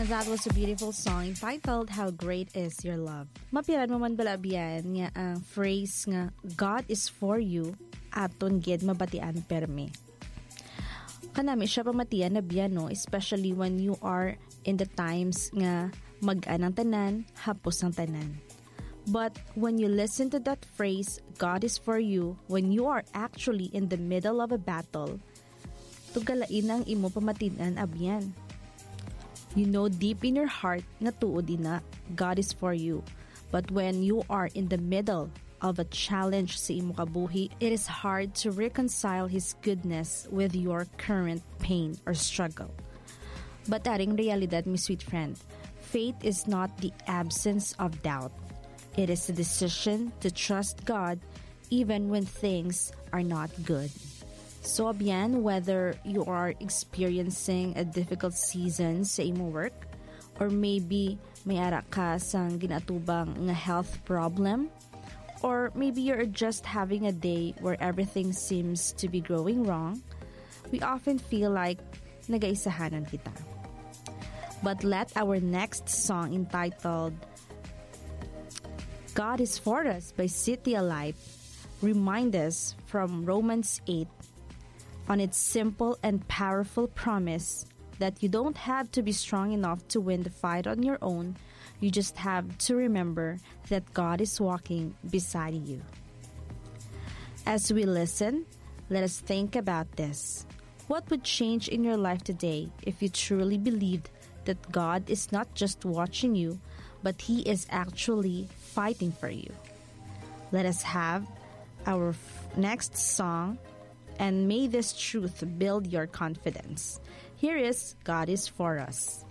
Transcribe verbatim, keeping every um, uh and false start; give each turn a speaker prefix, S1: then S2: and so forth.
S1: That was a beautiful song entitled How Great Is Your Love. Mapiran mo man balabiyan nga ang phrase nga God is for you aton gid mabatian permi. Kanami siya pamatian na biyan no, especially when you are in the times nga mag-anang tanan, hapos ang tanan. But when you listen to that phrase, God is for you, when you are actually in the middle of a battle, tugalain ang imo pamatinan abyan. You know deep in your heart nga tuod na God is for you. But when you are in the middle of a challenge sa imo kabuhi, it is hard to reconcile His goodness with your current pain or struggle. But aring realidad, my sweet friend, faith is not the absence of doubt. It is a decision to trust God even when things are not good. So abyan, whether you are experiencing a difficult season sa imo work, or maybe may ara ka sang ginatubang nga health problem, or maybe you're just having a day where everything seems to be going wrong, we often feel like nagaisahanan kita. But let our next song entitled God is for Us by City Alive remind us from Romans eight on its simple and powerful promise that you don't have to be strong enough to win the fight on your own. You just have to remember that God is walking beside you. As we listen, let us think about this. What would change in your life today if you truly believed that God is not just watching you, but He is actually fighting for you? Let us have our f- next song, and may this truth build your confidence. Here is God is for Us.